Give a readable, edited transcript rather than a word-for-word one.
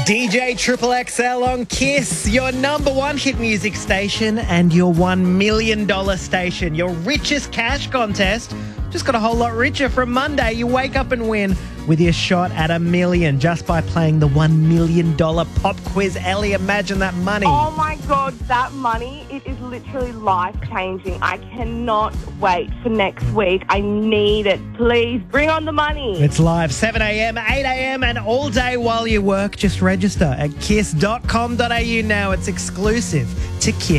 DJ Triple XL on Kiss, your number one hit music station and your $1 million station. Your richest cash contest just got a whole lot richer from Monday. You wake up and win with your shot at $1 million just by playing the $1 million pop quiz. Ellie, imagine that money. Oh my God, that money, it is literally life-changing. I cannot wait for next week. I need it. Please bring on the money. It's live 7 a.m, 8 a.m, and all day while you work. Just register at kiss.com.au now. It's exclusive to Kiss.